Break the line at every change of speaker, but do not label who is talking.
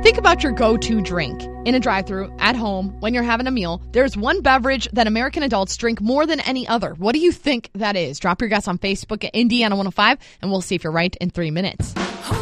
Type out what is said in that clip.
Think about your go-to drink. In a drive-thru, at home, when you're having a meal, there's one beverage that American adults drink more than any other. What do you think that is? Drop your guess on Facebook at Indiana 105, and we'll see if you're right in 3 minutes.